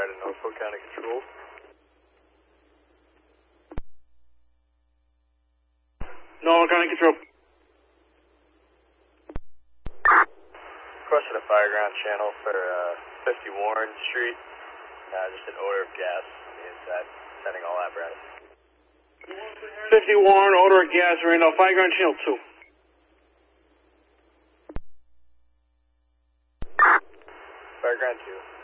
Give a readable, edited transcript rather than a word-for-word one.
Ride in Norfolk County Control. Norfolk County Control. Requesting a fire ground channel for 50 Warren Street. Just an odor of gas on the inside. Sending all apparatus. 50 Warren, odor of gas, Reno, fire ground channel 2. Fire ground 2.